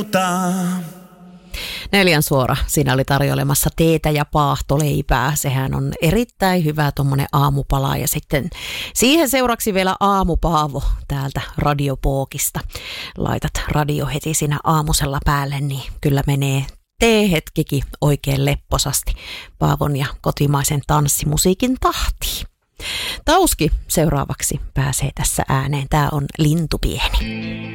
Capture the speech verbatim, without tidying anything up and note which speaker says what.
Speaker 1: Neljän suora. Siinä oli tarjoilemassa teetä ja paahtoleipää. Sehän on erittäin hyvä tuommoinen aamupala. Ja sitten siihen seuraksi vielä aamupaavo täältä Radiopookista. Laitat radio heti siinä aamusella päälle, niin kyllä menee tee-hetkikin oikein lepposasti Paavon ja kotimaisen tanssimusiikin tahtiin. Tauski seuraavaksi pääsee tässä ääneen. Tää on Lintu pieni.